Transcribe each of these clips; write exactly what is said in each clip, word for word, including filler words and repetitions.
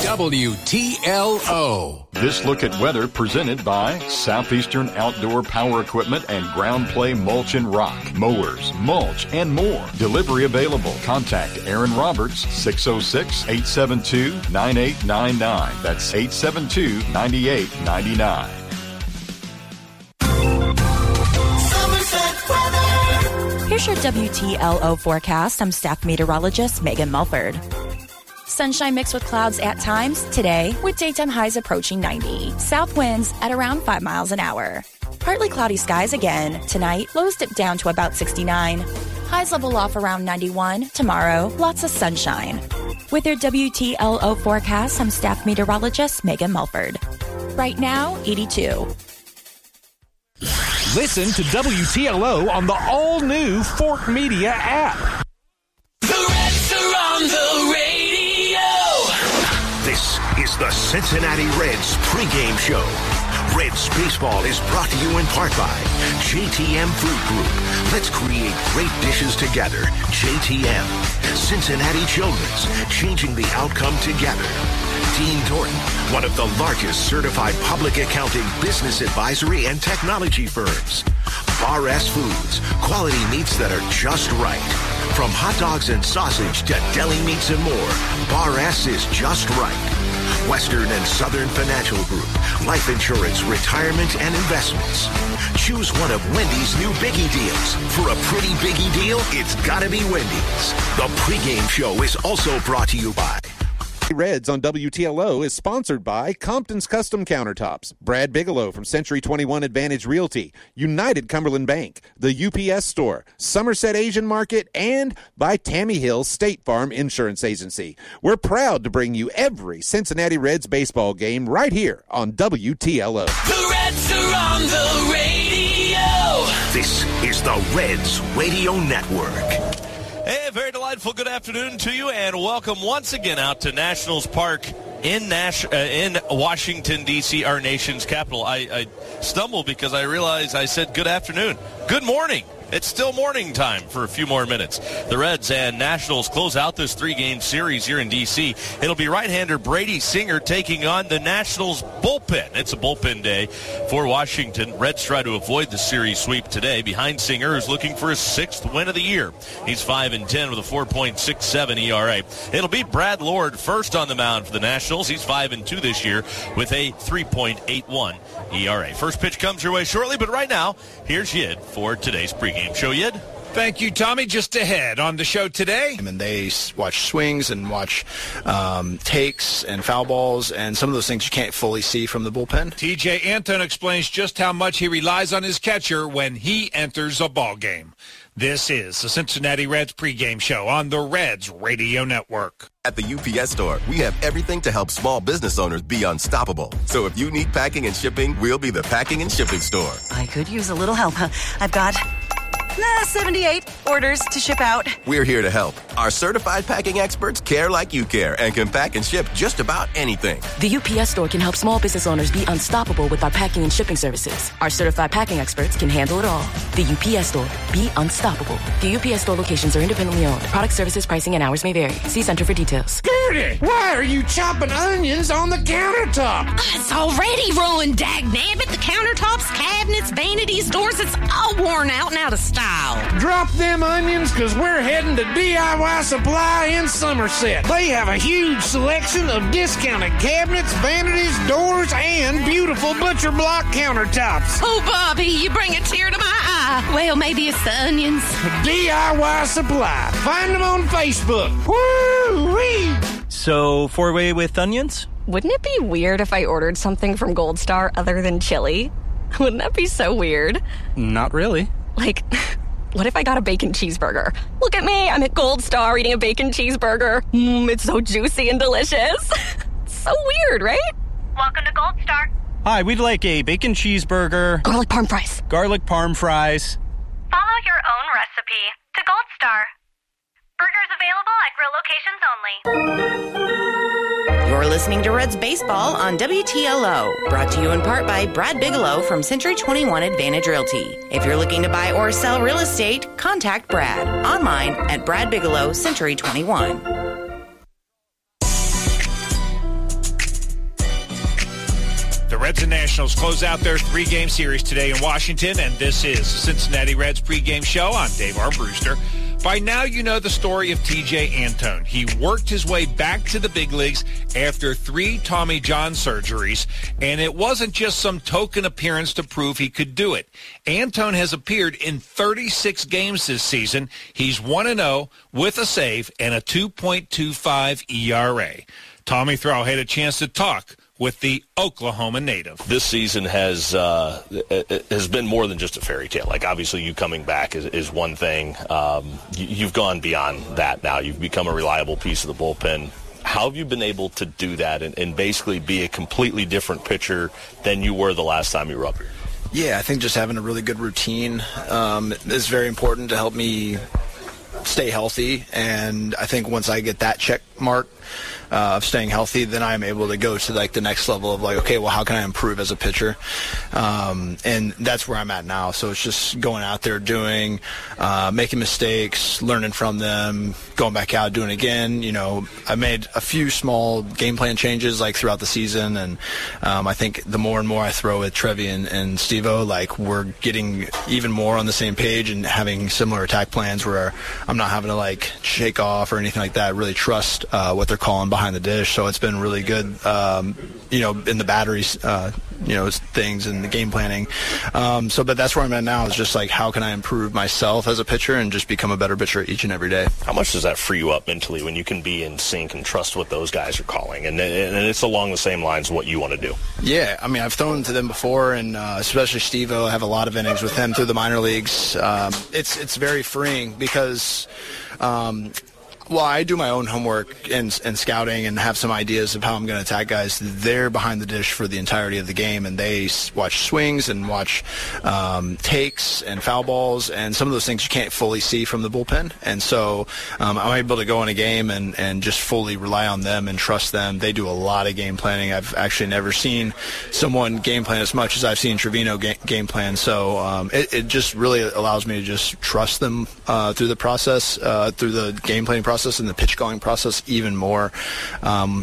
W T L O. This look at weather presented by Southeastern Outdoor Power Equipment and Ground Play Mulch and Rock, Mowers, Mulch, and more. Delivery available. Contact Aaron Roberts, six oh six, eight seven two, nine eight nine nine. That's eight seven two, nine eight nine nine. Here's your W T L O forecast. I'm staff meteorologist Megan Mulford. Sunshine mixed with clouds at times today, with daytime highs approaching ninety. South winds at around five miles an hour. Partly cloudy skies again. Tonight, lows dip down to about sixty-nine. Highs level off around ninety-one. Tomorrow, lots of sunshine. With your W T L O forecast, I'm staff meteorologist Megan Mulford. Right now, eighty-two. Listen to W T L O on the all-new Fort Media app. The Reds are on the radio. This is the Cincinnati Reds pregame show. Reds baseball is brought to you in part by J T M Food Group. Let's create great dishes together. J T M. Cincinnati Children's, changing the outcome together. Dean Thornton, one of the largest certified public accounting, business advisory, and technology firms. Bar S Foods, quality meats that are just right. From hot dogs and sausage to deli meats and more, Bar S is just right. Western and Southern Financial Group, life insurance, retirement, and investments. Choose one of Wendy's new Biggie deals. For a pretty Biggie deal, it's gotta be Wendy's. The pregame show is also brought to you by Reds on W T L O is sponsored by Compton's Custom Countertops, Brad Bigelow from Century twenty-one Advantage Realty, United Cumberland Bank, the U P S Store, Somerset Asian Market, and by Tammy Hill State Farm Insurance Agency. We're proud to bring you every Cincinnati Reds baseball game right here on W T L O. The Reds are on the radio. This is the Reds Radio Network. Hey, very delightful good afternoon to you, and welcome once again out to Nationals Park in Nash uh, in Washington, D C, our nation's capital. I, I stumbled because I realized I said good afternoon. Good morning. It's still morning time for a few more minutes. The Reds and Nationals close out this three-game series here in D C. It'll be right-hander Brady Singer taking on the Nationals bullpen. It's a bullpen day for Washington. Reds try to avoid the series sweep today. Behind Singer, who's looking for his sixth win of the year. He's five and ten with a four point six seven E R A. It'll be Brad Lord first on the mound for the Nationals. He's five and two this year with a three point eight one E R A. First pitch comes your way shortly, but right now, here's Yid for today's pregame show. Yid? Thank you, Tommy. Just ahead on the show today. And they watch swings and watch um, takes and foul balls and some of those things you can't fully see from the bullpen. T J Antone explains just how much he relies on his catcher when he enters a ball game. This is the Cincinnati Reds pregame show on the Reds Radio Network. At the U P S Store, we have everything to help small business owners be unstoppable. So if you need packing and shipping, we'll be the packing and shipping store. I could use a little help. I've got nah, seventy-eight orders to ship out. We're here to help. Our certified packing experts care like you care and can pack and ship just about anything. The U P S Store can help small business owners be unstoppable with our packing and shipping services. Our certified packing experts can handle it all. The U P S Store. Be unstoppable. The U P S Store locations are independently owned. Product services, pricing, and hours may vary. See Center for details. Gertie, why are you chopping onions on the countertop? It's already ruined, dagnabbit. The countertops, cabinets, vanities, doors, it's all worn out and out of style. Drop them onions, because we're heading to D I Y Supply in Somerset. They have a huge selection of discounted cabinets, vanities, doors, and beautiful butcher block countertops. Oh, Bobby, you bring a tear to my eye. Well, maybe it's the onions. D I Y Supply. Find them on Facebook. Woo-wee! So, four-way with onions? Wouldn't it be weird if I ordered something from Gold Star other than chili? Wouldn't that be so weird? Not really. Like, what if I got a bacon cheeseburger? Look at me, I'm at Gold Star eating a bacon cheeseburger. Mmm, it's so juicy and delicious. It's so weird, right? Welcome to Gold Star. Hi, we'd like a bacon cheeseburger. Garlic parm fries. Garlic parm fries. Follow your own recipe to Gold Star. Burgers available at grill locations only. You're listening to Reds Baseball on W T L O, brought to you in part by Brad Bigelow from Century twenty-one Advantage Realty. If you're looking to buy or sell real estate, contact Brad online at Brad Bigelow Century twenty-one. and Nationals close out their three-game series today in Washington, and this is the Cincinnati Reds pregame show. I'm Dave R. Brewster. By now, you know the story of T J Antone. He worked his way back to the big leagues after three Tommy John surgeries, and it wasn't just some token appearance to prove he could do it. Antone has appeared in thirty-six games this season. He's one and oh with a save and a two point two five E R A. Tommy Thrall had a chance to talk with the Oklahoma native. This season has uh, has been more than just a fairy tale. Like, obviously, you coming back is, is one thing. Um, you, you've gone beyond that now. You've become a reliable piece of the bullpen. How have you been able to do that and, and basically be a completely different pitcher than you were the last time you were up here? Yeah, I think just having a really good routine um, is very important to help me stay healthy. And I think once I get that check mark Uh, of staying healthy, then I'm able to go to like the next level of like, okay, well, how can I improve as a pitcher? Um, and that's where I'm at now. So it's just going out there doing, uh, making mistakes, learning from them, going back out, doing it again. You know, I made a few small game plan changes like throughout the season, and um, I think the more and more I throw with Trevi and, and Steve-O, like we're getting even more on the same page and having similar attack plans where I'm not having to like shake off or anything like that. Really trust uh, what they're calling behind the dish. So it's been really good, um, you know, in the batteries, uh, you know, things and the game planning. Um, so, but that's where I'm at now is just like, how can I improve myself as a pitcher and just become a better pitcher each and every day? How much does that free you up mentally when you can be in sync and trust what those guys are calling? And, and it's along the same lines of what you want to do. Yeah, I mean, I've thrown to them before, and uh, especially Steve-O. I have a lot of innings with him through the minor leagues. Um, it's, it's very freeing because um, well, I do my own homework and, and scouting and have some ideas of how I'm going to attack guys. They're behind the dish for the entirety of the game, and they watch swings and watch um, takes and foul balls, and some of those things you can't fully see from the bullpen. And so um, I'm able to go in a game and, and just fully rely on them and trust them. They do a lot of game planning. I've actually never seen someone game plan as much as I've seen Trevino ga- game plan. So um, it, it just really allows me to just trust them uh, through the process, uh, through the game planning process. And the pitch calling process even more. Um,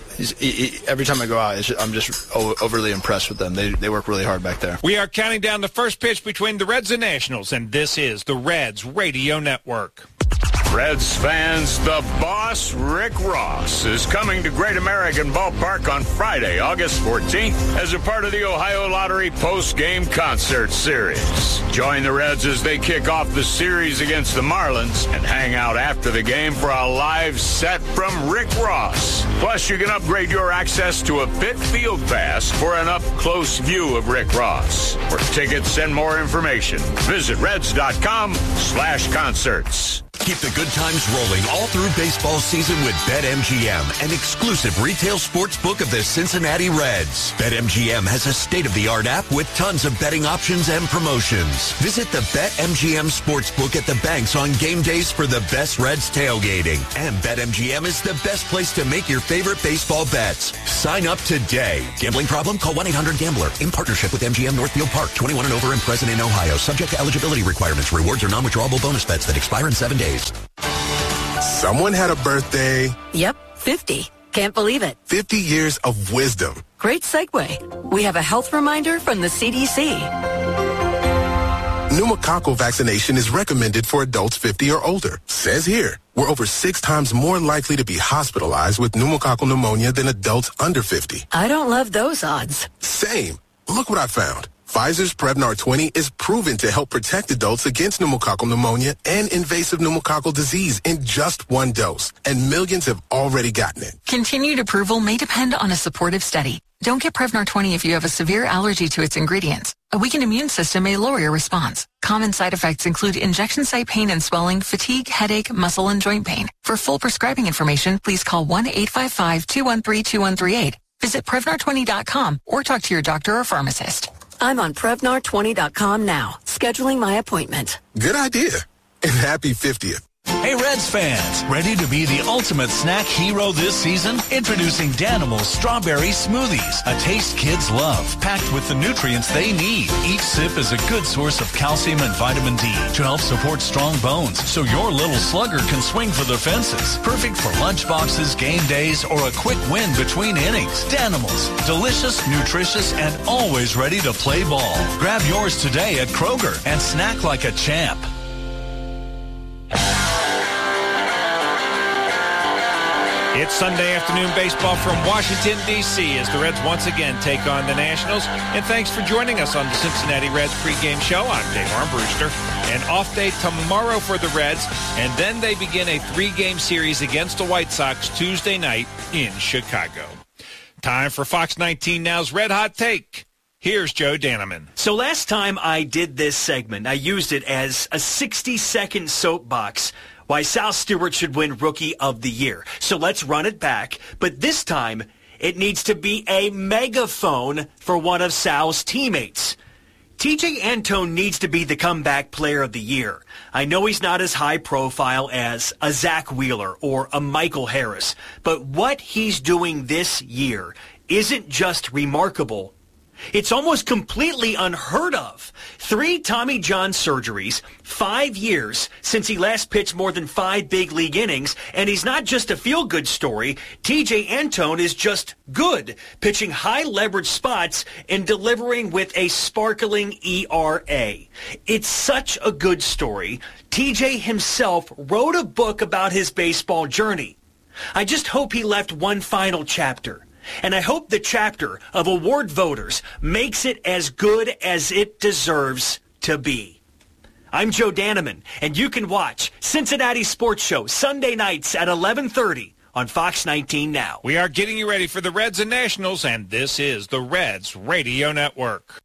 every time I go out, it's just, I'm just overly impressed with them. They they work really hard back there. We are counting down the first pitch between the Reds and Nationals, and this is the Reds Radio Network. Reds fans, the boss, Rick Ross, is coming to Great American Ballpark on Friday, August fourteenth, as a part of the Ohio Lottery post-game concert series. Join the Reds as they kick off the series against the Marlins and hang out after the game for a live set from Rick Ross. Plus, you can upgrade your access to a Pitt Field Pass for an up-close view of Rick Ross. For tickets and more information, visit reds.com slash concerts. Keep the good times rolling all through baseball season with BetMGM, an exclusive retail sports book of the Cincinnati Reds. BetMGM has a state-of-the-art app with tons of betting options and promotions. Visit the BetMGM Sportsbook at the banks on game days for the best Reds tailgating. And BetMGM is the best place to make your favorite baseball bets. Sign up today. Gambling problem? Call one eight hundred gambler. In partnership with M G M Northfield Park. twenty-one and over and present in Ohio. Subject to eligibility requirements. Rewards are non-withdrawable bonus bets that expire in seven days. Someone had a birthday. Yep, fifty. Can't believe it. fifty years of wisdom. Great segue. We have a health reminder from the C D C. Pneumococcal vaccination is recommended for adults fifty or older. Says here, we're over six times more likely to be hospitalized with pneumococcal pneumonia than adults under fifty. I don't love those odds. Same. Look what I found. Pfizer's Prevnar twenty is proven to help protect adults against pneumococcal pneumonia and invasive pneumococcal disease in just one dose, and millions have already gotten it. Continued approval may depend on a supportive study. Don't get Prevnar twenty if you have a severe allergy to its ingredients. A weakened immune system may lower your response. Common side effects include injection site pain and swelling, fatigue, headache, muscle, and joint pain. For full prescribing information, please call one eight five five, two one three, two one three eight. Visit Prevnar twenty dot com or talk to your doctor or pharmacist. I'm on Prevnar twenty dot com now, scheduling my appointment. Good idea. And happy fiftieth. Hey Reds fans, ready to be the ultimate snack hero this season? Introducing Danimals Strawberry Smoothies, a taste kids love, packed with the nutrients they need. Each sip is a good source of calcium and vitamin D to help support strong bones so your little slugger can swing for the fences. Perfect for lunch boxes, game days, or a quick win between innings. Danimals, delicious, nutritious, and always ready to play ball. Grab yours today at Kroger and snack like a champ. It's Sunday afternoon baseball from Washington, D C as the Reds once again take on the Nationals. And thanks for joining us on the Cincinnati Reds pregame show. I'm Dave Armbruster. An off day tomorrow for the Reds, and then they begin a three-game series against the White Sox Tuesday night in Chicago. Time for Fox nineteen Now's Red Hot Take. Here's Joe Daneman. So last time I did this segment, I used it as a sixty-second soapbox why Sal Stewart should win Rookie of the Year. So let's run it back. But this time, it needs to be a megaphone for one of Sal's teammates. T J Antone needs to be the comeback player of the year. I know he's not as high profile as a Zach Wheeler or a Michael Harris, but what he's doing this year isn't just remarkable. It's almost completely unheard of. Three Tommy John surgeries, five years since he last pitched more than five big league innings, and he's not just a feel-good story. T J Antone is just good, pitching high-leverage spots and delivering with a sparkling E R A. It's such a good story. T J himself wrote a book about his baseball journey. I just hope he left one final chapter. And I hope the chapter of award voters makes it as good as it deserves to be. I'm Joe Daneman, and you can watch Cincinnati Sports Show Sunday nights at eleven thirty on Fox nineteen Now. We are getting you ready for the Reds and Nationals, and this is the Reds Radio Network.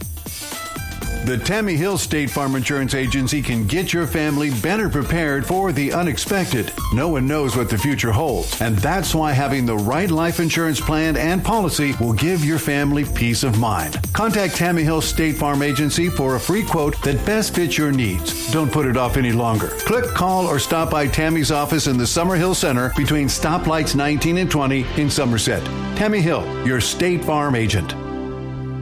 The Tammy Hill State Farm Insurance Agency can get your family better prepared for the unexpected. No one knows what the future holds, and that's why having the right life insurance plan and policy will give your family peace of mind. Contact Tammy Hill State Farm Agency for a free quote that best fits your needs. Don't put it off any longer. Click, call, or stop by Tammy's office in the Summerhill Center between stoplights nineteen and twenty in Somerset. Tammy Hill, your State Farm agent.